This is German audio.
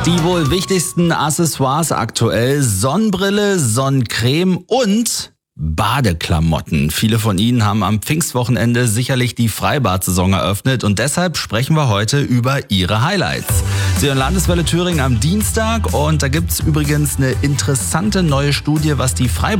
Die wohl wichtigsten Accessoires aktuell: Sonnenbrille, Sonnencreme und Badeklamotten. Viele von Ihnen haben am Pfingstwochenende sicherlich die Freibad-Saison eröffnet und deshalb sprechen wir heute über Ihre Highlights. Sie hören Landeswelle Thüringen am Dienstag und da gibt's übrigens eine interessante neue Studie, was die